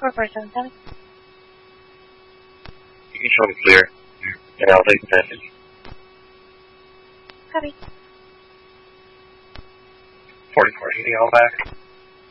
4477. You can show me clear. And I'll take the message. Copy. 44, anything all back?